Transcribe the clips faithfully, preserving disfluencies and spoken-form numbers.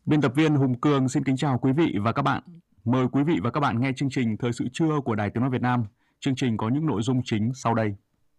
Biên tập viên Hùng Cường xin kính chào quý vị và các bạn. Mời quý vị và các bạn nghe chương trình Thời sự trưa của Đài Tiếng nói Việt Nam. Chương trình có những nội dung chính sau đây.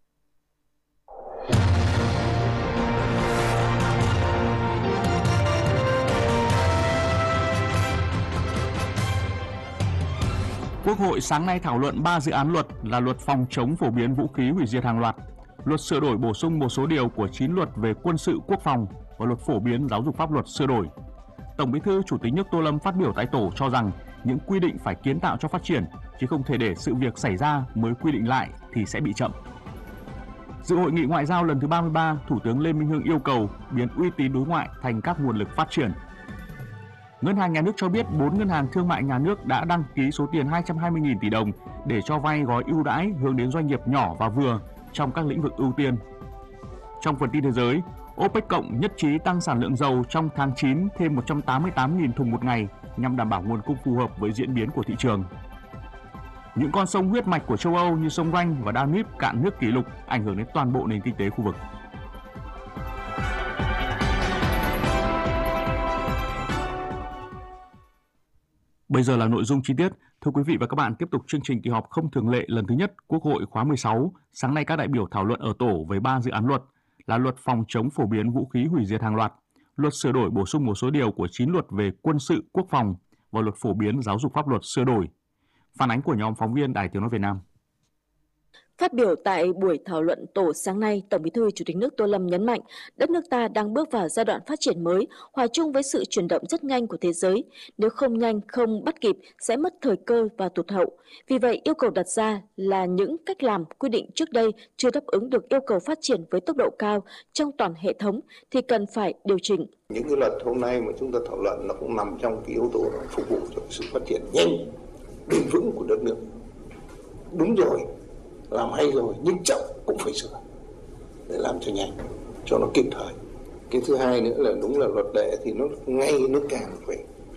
Quốc hội sáng nay thảo luận ba dự án luật là luật phòng chống phổ biến vũ khí hủy diệt hàng loạt, luật sửa đổi bổ sung một số điều của chín luật về quân sự quốc phòng và luật phổ biến giáo dục pháp luật sửa đổi. Tổng Bí thư Chủ tịch nước Tô Lâm phát biểu tại tổ cho rằng những quy định phải kiến tạo cho phát triển, chứ không thể để sự việc xảy ra mới quy định lại thì sẽ bị chậm. Dự hội nghị ngoại giao lần thứ ba mươi ba, Thủ tướng Lê Minh Hưng yêu cầu biến uy tín đối ngoại thành các nguồn lực phát triển. Ngân hàng Nhà nước cho biết bốn ngân hàng thương mại nhà nước đã đăng ký số tiền hai trăm hai mươi nghìn tỷ đồng để cho vay gói ưu đãi hướng đến doanh nghiệp nhỏ và vừa trong các lĩnh vực ưu tiên. Trong phần tin thế giới, OPEC cộng nhất trí tăng sản lượng dầu trong tháng chín thêm một trăm tám mươi tám nghìn thùng một ngày nhằm đảm bảo nguồn cung phù hợp với diễn biến của thị trường. Những con sông huyết mạch của châu Âu như sông Ranh và Danube cạn nước kỷ lục, ảnh hưởng đến toàn bộ nền kinh tế khu vực. Bây giờ là nội dung chi tiết. Thưa quý vị và các bạn, tiếp tục chương trình kỳ họp không thường lệ lần thứ nhất Quốc hội khóa mười sáu. Sáng nay các đại biểu thảo luận ở tổ về ba dự án luật là luật phòng chống phổ biến vũ khí hủy diệt hàng loạt, luật sửa đổi bổ sung một số điều của chín luật về quân sự quốc phòng và luật phổ biến giáo dục pháp luật sửa đổi. Phản ánh của nhóm phóng viên Đài Tiếng nói Việt Nam. Phát biểu tại buổi thảo luận tổ sáng nay, Tổng Bí thư Chủ tịch nước Tô Lâm nhấn mạnh đất nước ta đang bước vào giai đoạn phát triển mới, hòa chung với sự chuyển động rất nhanh của thế giới. Nếu không nhanh, không bắt kịp sẽ mất thời cơ và tụt hậu. Vì vậy, yêu cầu đặt ra là những cách làm quy định trước đây chưa đáp ứng được yêu cầu phát triển với tốc độ cao trong toàn hệ thống thì cần phải điều chỉnh. Những cái luật hôm nay mà chúng ta thảo luận nó cũng nằm trong cái yếu tố phục vụ cho sự phát triển nhanh, bền vững của đất nước. Đúng rồi, làm hay rồi nhưng chậm cũng phải sửa để làm cho nhanh, cho nó kịp thời. Cái thứ hai nữa là đúng là luật lệ thì nó ngay nó càng phải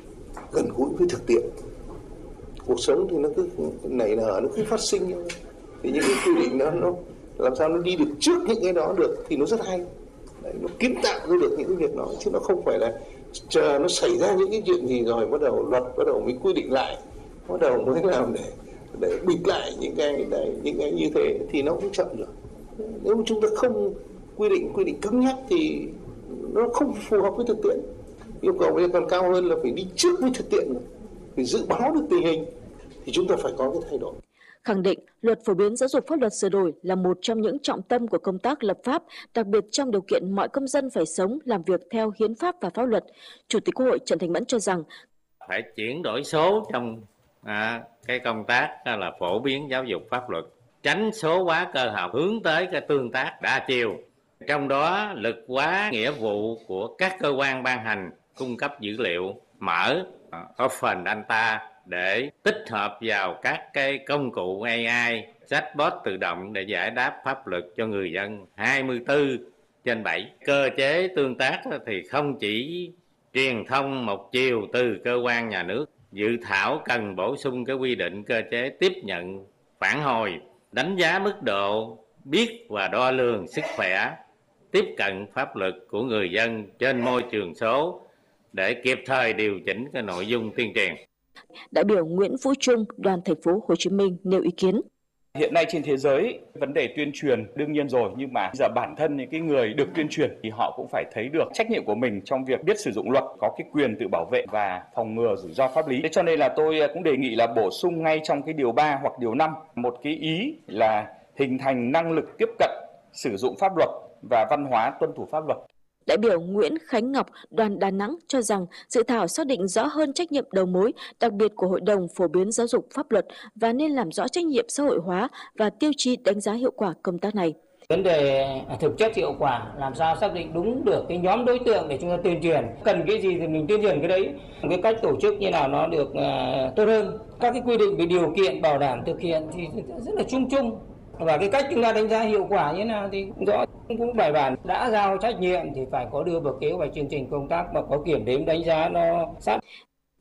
gần gũi với thực tiễn. Cuộc sống thì nó cứ nảy nở, nó cứ phát sinh như thì những cái quy định đó nó làm sao nó đi được trước những cái đó được thì nó rất hay. Đấy, nó kiến tạo ra được những cái việc đó, chứ nó không phải là chờ nó xảy ra những cái chuyện gì rồi bắt đầu luật bắt đầu mới quy định lại, bắt đầu mới làm để để bịt lại những cái đấy, những cái như thế thì nó cũng chậm rồi. Nếu mà chúng ta không quy định quy định cứng nhắc thì nó không phù hợp với thực tiễn. Yêu cầu bây giờ còn cao hơn là phải đi trước với thực tiễn, phải dự báo được tình hình thì chúng ta phải có cái thay đổi. Khẳng định luật phổ biến giáo dục pháp luật sửa đổi là một trong những trọng tâm của công tác lập pháp, đặc biệt trong điều kiện mọi công dân phải sống, làm việc theo hiến pháp và pháp luật. Chủ tịch Quốc hội Trần Thanh Mẫn cho rằng phải chuyển đổi số trong à, cái công tác là phổ biến giáo dục pháp luật, tránh số hóa cơ học, hướng tới cái tương tác đa chiều. Trong đó lực hóa nghĩa vụ của các cơ quan ban hành cung cấp dữ liệu mở, open data để tích hợp vào các cái công cụ a i, chatbot tự động để giải đáp pháp luật cho người dân hai mươi tư trên bảy. Cơ chế tương tác thì không chỉ truyền thông một chiều từ cơ quan nhà nước. Dự thảo cần bổ sung cái quy định cơ chế tiếp nhận phản hồi, đánh giá mức độ biết và đo lường sức khỏe, tiếp cận pháp luật của người dân trên môi trường số để kịp thời điều chỉnh cái nội dung tuyên truyền. Đại biểu Nguyễn Vũ Trung, đoàn thành phố Hồ Chí Minh nêu ý kiến. Hiện nay trên thế giới vấn đề tuyên truyền đương nhiên rồi, nhưng mà giờ bản thân những cái người được tuyên truyền thì họ cũng phải thấy được trách nhiệm của mình trong việc biết sử dụng luật, có cái quyền tự bảo vệ và phòng ngừa rủi ro pháp lý. Thế cho nên là tôi cũng đề nghị là bổ sung ngay trong cái điều ba hoặc điều năm một cái ý là hình thành năng lực tiếp cận sử dụng pháp luật và văn hóa tuân thủ pháp luật. Đại biểu Nguyễn Khánh Ngọc, đoàn Đà Nẵng cho rằng dự thảo xác định rõ hơn trách nhiệm đầu mối, đặc biệt của Hội đồng phổ biến giáo dục pháp luật và nên làm rõ trách nhiệm xã hội hóa và tiêu chí đánh giá hiệu quả công tác này. Vấn đề thực chất hiệu quả, làm sao xác định đúng được cái nhóm đối tượng để chúng ta tuyên truyền. Cần cái gì thì mình tuyên truyền cái đấy. Cái cách tổ chức như nào nó được uh, tốt hơn. Các cái quy định về điều kiện bảo đảm thực hiện thì rất là chung chung. Và cái cách chúng ta đánh giá hiệu quả như thế nào thì cũng rõ, cũng bài bản. Đã giao trách nhiệm thì phải có đưa vào kế hoạch chương trình công tác và có kiểm đếm đánh giá nó sát.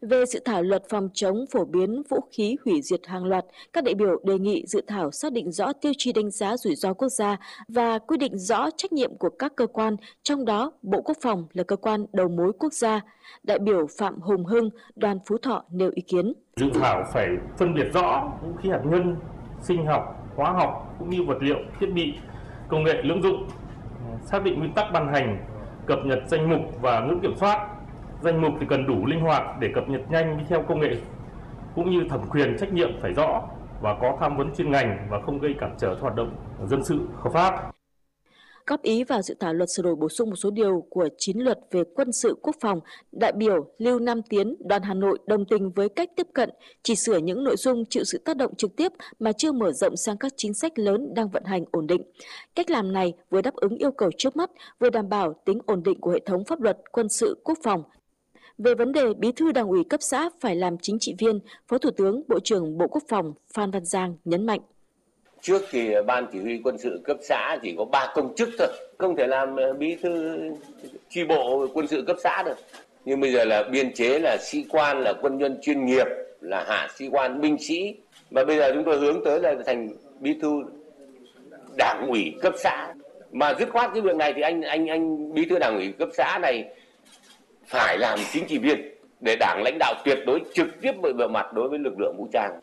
Về dự thảo luật phòng chống phổ biến vũ khí hủy diệt hàng loạt, các đại biểu đề nghị dự thảo xác định rõ tiêu chí đánh giá rủi ro quốc gia và quy định rõ trách nhiệm của các cơ quan, trong đó Bộ Quốc phòng là cơ quan đầu mối quốc gia. Đại biểu Phạm Hùng Hưng, đoàn Phú Thọ nêu ý kiến. Dự thảo phải phân biệt rõ vũ khí hạt nhân, sinh học, hóa học cũng như vật liệu, thiết bị, công nghệ lưỡng dụng, xác định nguyên tắc ban hành, cập nhật danh mục và ngưỡng kiểm soát. Danh mục thì cần đủ linh hoạt để cập nhật nhanh đi theo công nghệ, cũng như thẩm quyền trách nhiệm phải rõ và có tham vấn chuyên ngành và không gây cản trở hoạt động dân sự hợp pháp. Góp ý vào dự thảo luật sửa đổi bổ sung một số điều của chín luật về quân sự quốc phòng, đại biểu Lưu Nam Tiến, đoàn Hà Nội đồng tình với cách tiếp cận, chỉ sửa những nội dung chịu sự tác động trực tiếp mà chưa mở rộng sang các chính sách lớn đang vận hành ổn định. Cách làm này vừa đáp ứng yêu cầu trước mắt, vừa đảm bảo tính ổn định của hệ thống pháp luật quân sự quốc phòng. Về vấn đề Bí thư Đảng ủy cấp xã phải làm chính trị viên, Phó Thủ tướng Bộ trưởng Bộ Quốc phòng Phan Văn Giang nhấn mạnh. Trước thì Ban Chỉ huy quân sự cấp xã chỉ có ba công chức thôi, không thể làm bí thư chi bộ quân sự cấp xã được. Nhưng bây giờ là biên chế là sĩ quan, là quân nhân chuyên nghiệp, là hạ sĩ quan, binh sĩ. Mà bây giờ chúng tôi hướng tới là thành bí thư Đảng ủy cấp xã. Mà dứt khoát cái việc này thì anh anh anh bí thư Đảng ủy cấp xã này phải làm chính trị viên để Đảng lãnh đạo tuyệt đối trực tiếp bề mặt đối với lực lượng vũ trang.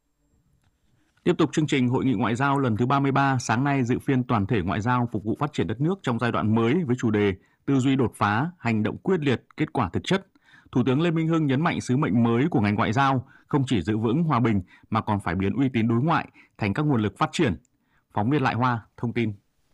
Tiếp tục chương trình Hội nghị Ngoại giao lần thứ ba mươi ba, sáng nay dự phiên toàn thể ngoại giao phục vụ phát triển đất nước trong giai đoạn mới với chủ đề Tư duy đột phá, hành động quyết liệt, kết quả thực chất. Thủ tướng Lê Minh Hưng nhấn mạnh sứ mệnh mới của ngành ngoại giao không chỉ giữ vững hòa bình mà còn phải biến uy tín đối ngoại thành các nguồn lực phát triển. Phóng viên Lại Hoa thông tin.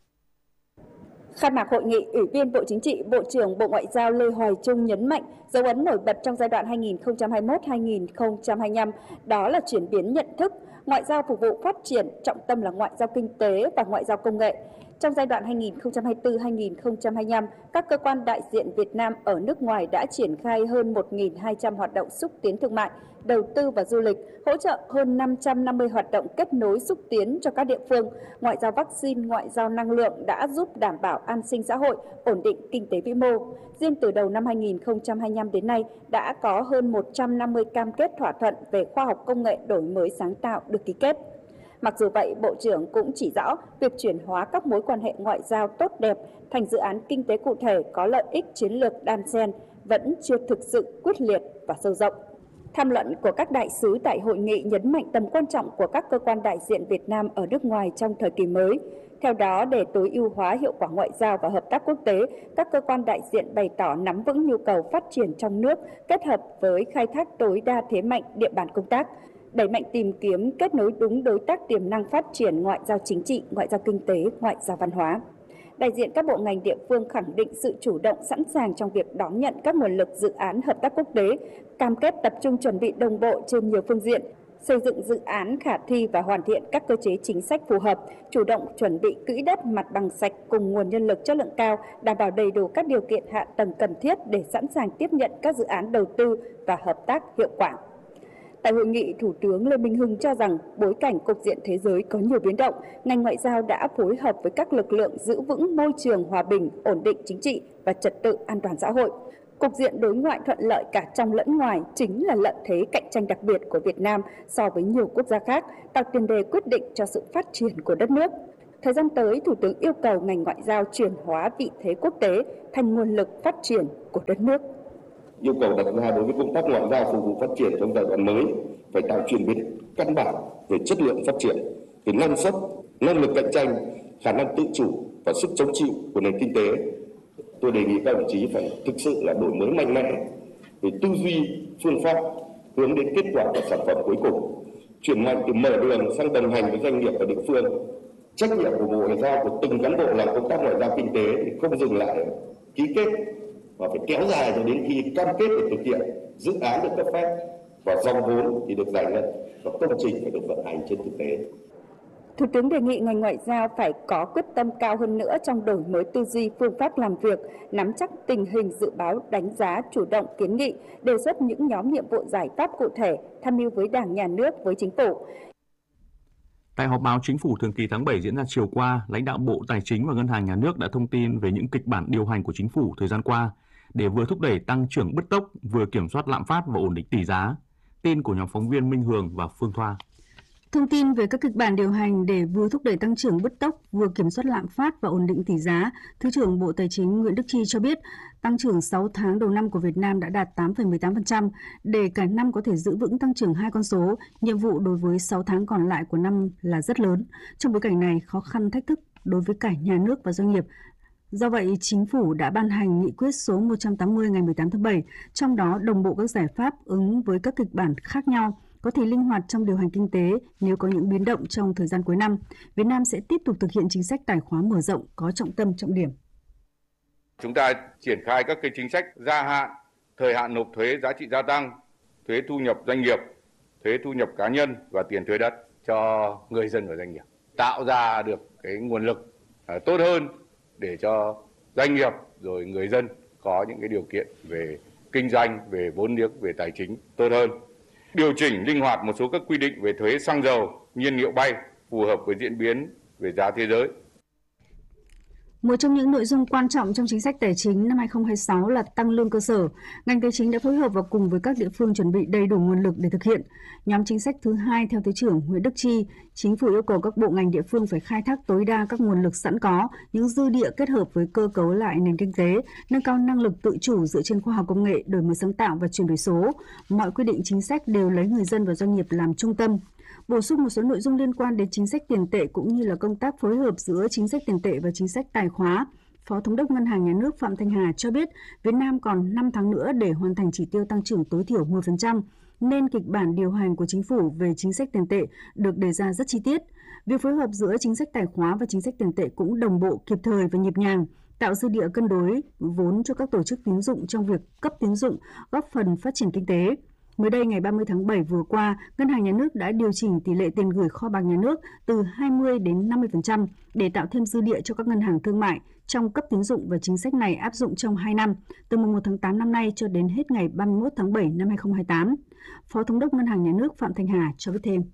Khai mạc hội nghị, Ủy viên Bộ Chính trị, Bộ trưởng Bộ Ngoại giao Lê Hoài Trung nhấn mạnh dấu ấn nổi bật trong giai đoạn hai nghìn không trăm hai mươi mốt đến hai nghìn không trăm hai mươi lăm đó là chuyển biến nhận thức, ngoại giao phục vụ phát triển, trọng tâm là ngoại giao kinh tế và ngoại giao công nghệ. Trong giai đoạn hai nghìn không trăm hai mươi tư đến hai nghìn không trăm hai mươi lăm, các cơ quan đại diện Việt Nam ở nước ngoài đã triển khai hơn một nghìn hai trăm hoạt động xúc tiến thương mại, đầu tư và du lịch, hỗ trợ hơn năm trăm năm mươi hoạt động kết nối xúc tiến cho các địa phương. Ngoại giao vaccine, ngoại giao năng lượng đã giúp đảm bảo an sinh xã hội, ổn định kinh tế vĩ mô. Riêng từ đầu năm hai nghìn không trăm hai mươi lăm đến nay đã có hơn một trăm năm mươi cam kết thỏa thuận về khoa học công nghệ đổi mới sáng tạo được ký kết. Mặc dù vậy, Bộ trưởng cũng chỉ rõ việc chuyển hóa các mối quan hệ ngoại giao tốt đẹp thành dự án kinh tế cụ thể có lợi ích chiến lược đan xen vẫn chưa thực sự quyết liệt và sâu rộng. Tham luận của các đại sứ tại hội nghị nhấn mạnh tầm quan trọng của các cơ quan đại diện Việt Nam ở nước ngoài trong thời kỳ mới. Theo đó, để tối ưu hóa hiệu quả ngoại giao và hợp tác quốc tế, các cơ quan đại diện bày tỏ nắm vững nhu cầu phát triển trong nước kết hợp với khai thác tối đa thế mạnh địa bàn công tác, đẩy mạnh tìm kiếm kết nối đúng đối tác tiềm năng phát triển ngoại giao chính trị, ngoại giao kinh tế, ngoại giao văn hóa. Đại diện các bộ ngành địa phương khẳng định sự chủ động sẵn sàng trong việc đón nhận các nguồn lực dự án hợp tác quốc tế, cam kết tập trung chuẩn bị đồng bộ trên nhiều phương diện, xây dựng dự án khả thi và hoàn thiện các cơ chế chính sách phù hợp, chủ động chuẩn bị quỹ đất mặt bằng sạch cùng nguồn nhân lực chất lượng cao, đảm bảo đầy đủ các điều kiện hạ tầng cần thiết để sẵn sàng tiếp nhận các dự án đầu tư và hợp tác hiệu quả. Tại hội nghị, Thủ tướng Lê Minh Hưng cho rằng bối cảnh cục diện thế giới có nhiều biến động, ngành ngoại giao đã phối hợp với các lực lượng giữ vững môi trường hòa bình, ổn định chính trị và trật tự an toàn xã hội. Cục diện đối ngoại thuận lợi cả trong lẫn ngoài chính là lợi thế cạnh tranh đặc biệt của Việt Nam so với nhiều quốc gia khác, tạo tiền đề quyết định cho sự phát triển của đất nước. Thời gian tới, Thủ tướng yêu cầu ngành ngoại giao chuyển hóa vị thế quốc tế thành nguồn lực phát triển của đất nước. Yêu cầu đặt ra đối với công tác ngoại giao phục vụ phát triển trong giai đoạn mới phải tạo chuyển biến căn bản về chất lượng phát triển, về năng suất, năng lực cạnh tranh, khả năng tự chủ và sức chống chịu của nền kinh tế. Tôi đề nghị các đồng chí phải thực sự là đổi mới mạnh mẽ về tư duy, phương pháp hướng đến kết quả và sản phẩm cuối cùng, chuyển mạnh từ mở đường sang đồng hành với doanh nghiệp và địa phương. Trách nhiệm của Bộ Ngoại giao của từng cán bộ làm công tác ngoại giao kinh tế thì không dừng lại ký kết và phải kéo dài cho đến khi cam kết để thực hiện, dự án được cấp phép và dòng vốn thì được giải ngân và công trình phải được vận hành trên thực tế. Thủ tướng đề nghị ngành ngoại giao phải có quyết tâm cao hơn nữa trong đổi mới tư duy, phương pháp làm việc, nắm chắc tình hình dự báo, đánh giá, chủ động kiến nghị, đề xuất những nhóm nhiệm vụ giải pháp cụ thể, tham mưu với Đảng, Nhà nước, với Chính phủ. Tại họp báo Chính phủ thường kỳ tháng bảy diễn ra chiều qua, lãnh đạo Bộ Tài chính và Ngân hàng Nhà nước đã thông tin về những kịch bản điều hành của Chính phủ thời gian qua. để vừa thúc đẩy tăng trưởng bứt tốc, vừa kiểm soát lạm phát và ổn định tỷ giá. Tin của nhóm phóng viên Minh Hường và Phương Thoa. Thông tin về các kịch bản điều hành để vừa thúc đẩy tăng trưởng bứt tốc, vừa kiểm soát lạm phát và ổn định tỷ giá, Thứ trưởng Bộ Tài chính Nguyễn Đức Chi cho biết, tăng trưởng sáu tháng đầu năm của Việt Nam đã đạt tám phẩy mười tám phần trăm. Để cả năm có thể giữ vững tăng trưởng hai con số, nhiệm vụ đối với sáu tháng còn lại của năm là rất lớn. Trong bối cảnh này, khó khăn thách thức đối với cả nhà nước và doanh nghiệp. Do vậy, Chính phủ đã ban hành nghị quyết số một trăm tám mươi ngày mười tám tháng bảy, trong đó đồng bộ các giải pháp ứng với các kịch bản khác nhau, có thể linh hoạt trong điều hành kinh tế nếu có những biến động trong thời gian cuối năm. Việt Nam sẽ tiếp tục thực hiện chính sách tài khóa mở rộng có trọng tâm trọng điểm. Chúng ta triển khai các cái chính sách gia hạn, thời hạn nộp thuế giá trị gia tăng, thuế thu nhập doanh nghiệp, thuế thu nhập cá nhân và tiền thuế đất cho người dân và doanh nghiệp. Tạo ra được cái nguồn lực uh, tốt hơn để cho doanh nghiệp rồi người dân có những cái điều kiện về kinh doanh, về vốn liếng, về tài chính tốt hơn. Điều chỉnh linh hoạt một số các quy định về thuế xăng dầu, nhiên liệu bay phù hợp với diễn biến về giá thế giới. Một trong những nội dung quan trọng trong chính sách tài chính năm hai không hai sáu là tăng lương cơ sở. Ngành tài chính đã phối hợp và cùng với các địa phương chuẩn bị đầy đủ nguồn lực để thực hiện. Nhóm chính sách thứ hai theo Thứ trưởng Nguyễn Đức Chi, Chính phủ yêu cầu các bộ ngành địa phương phải khai thác tối đa các nguồn lực sẵn có, những dư địa kết hợp với cơ cấu lại nền kinh tế, nâng cao năng lực tự chủ dựa trên khoa học công nghệ, đổi mới sáng tạo và chuyển đổi số. Mọi quy định chính sách đều lấy người dân và doanh nghiệp làm trung tâm. Bổ sung một số nội dung liên quan đến chính sách tiền tệ cũng như là công tác phối hợp giữa chính sách tiền tệ và chính sách tài khóa. Phó Thống đốc Ngân hàng Nhà nước Phạm Thanh Hà cho biết Việt Nam còn năm tháng nữa để hoàn thành chỉ tiêu tăng trưởng tối thiểu mười phần trăm, nên kịch bản điều hành của chính phủ về chính sách tiền tệ được đề ra rất chi tiết. Việc phối hợp giữa chính sách tài khóa và chính sách tiền tệ cũng đồng bộ, kịp thời và nhịp nhàng, tạo dư địa cân đối vốn cho các tổ chức tín dụng trong việc cấp tín dụng, góp phần phát triển kinh tế. Mới đây, ngày ba mươi tháng bảy vừa qua, Ngân hàng Nhà nước đã điều chỉnh tỷ lệ tiền gửi kho bạc nhà nước từ hai mươi đến năm mươi phần trăm để tạo thêm dư địa cho các ngân hàng thương mại trong cấp tín dụng, và chính sách này áp dụng trong hai năm, từ mùng một tháng tám năm nay cho đến hết ngày ba mươi mốt tháng bảy năm hai không hai tám. Phó Thống đốc Ngân hàng Nhà nước Phạm Thanh Hà cho biết thêm.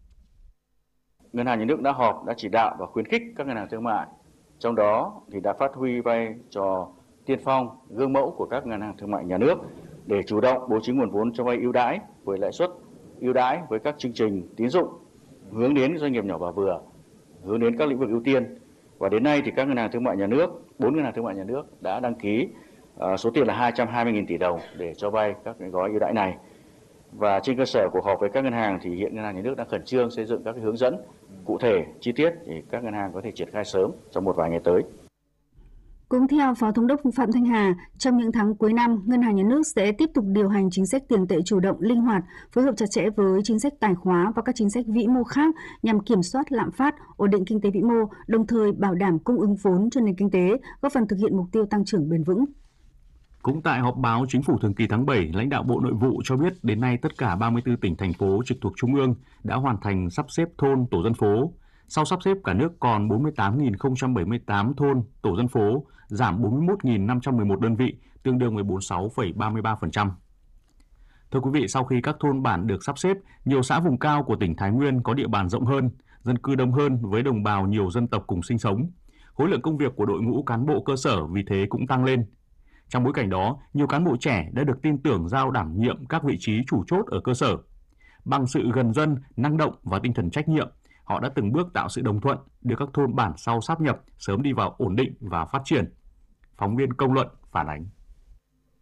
Ngân hàng Nhà nước đã họp, đã chỉ đạo và khuyến khích các ngân hàng thương mại, trong đó thì đã phát huy vai trò tiên phong, gương mẫu của các ngân hàng thương mại nhà nước để chủ động bố trí nguồn vốn cho vay ưu đãi với lãi suất ưu đãi với các chương trình tín dụng hướng đến doanh nghiệp nhỏ và vừa, hướng đến các lĩnh vực ưu tiên. Và đến nay thì các ngân hàng thương mại nhà nước, bốn ngân hàng thương mại nhà nước đã đăng ký uh, số tiền là hai trăm hai mươi nghìn tỷ đồng để cho vay các cái gói ưu đãi này. Và trên cơ sở cuộc họp với các ngân hàng thì hiện ngân hàng nhà nước đã khẩn trương xây dựng các cái hướng dẫn cụ thể, chi tiết để các ngân hàng có thể triển khai sớm trong một vài ngày tới. Cũng theo Phó Thống đốc Phạm Thanh Hà, trong những tháng cuối năm, Ngân hàng Nhà nước sẽ tiếp tục điều hành chính sách tiền tệ chủ động, linh hoạt, phối hợp chặt chẽ với chính sách tài khóa và các chính sách vĩ mô khác nhằm kiểm soát lạm phát, ổn định kinh tế vĩ mô, đồng thời bảo đảm cung ứng vốn cho nền kinh tế, góp phần thực hiện mục tiêu tăng trưởng bền vững. Cũng tại họp báo Chính phủ thường kỳ tháng bảy, lãnh đạo Bộ Nội vụ cho biết đến nay tất cả ba mươi tư tỉnh, thành phố trực thuộc Trung ương đã hoàn thành sắp xếp thôn, tổ dân phố. Sau sắp xếp, cả nước còn bốn mươi tám nghìn không trăm bảy mươi tám thôn, tổ dân phố, giảm bốn mươi mốt nghìn năm trăm mười một đơn vị, tương đương với bốn mươi sáu phẩy ba mươi ba phần trăm. Thưa quý vị, sau khi các thôn bản được sắp xếp, nhiều xã vùng cao của tỉnh Thái Nguyên có địa bàn rộng hơn, dân cư đông hơn với đồng bào nhiều dân tộc cùng sinh sống. Khối lượng công việc của đội ngũ cán bộ cơ sở vì thế cũng tăng lên. Trong bối cảnh đó, nhiều cán bộ trẻ đã được tin tưởng giao đảm nhiệm các vị trí chủ chốt ở cơ sở. Bằng sự gần dân, năng động và tinh thần trách nhiệm, họ đã từng bước tạo sự đồng thuận, đưa các thôn bản sau sáp nhập sớm đi vào ổn định và phát triển. Phóng viên Công Luận phản ánh.